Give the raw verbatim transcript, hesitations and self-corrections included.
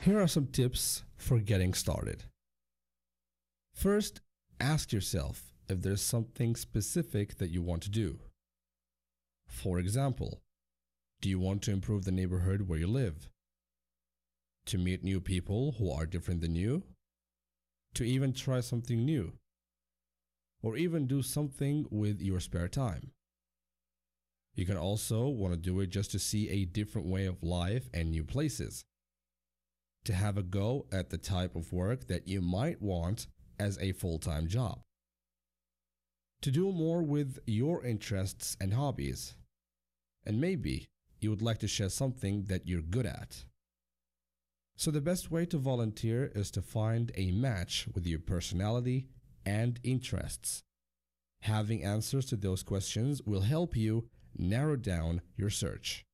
Here are some tips for getting started. First, ask yourself if there's something specific that you want to do. For example, do you want to improve the neighborhood where you live? To meet new people who are different than you? To even try something new? Or even do something with your spare time? You can also want to do it just to see a different way of life and new places. To have a go at the type of work that you might want as a full-time job. To do more with your interests and hobbies. And maybe you would like to share something that you're good at. So the best way to volunteer is to find a match with your personality and interests. Having answers to those questions will help you narrow down your search.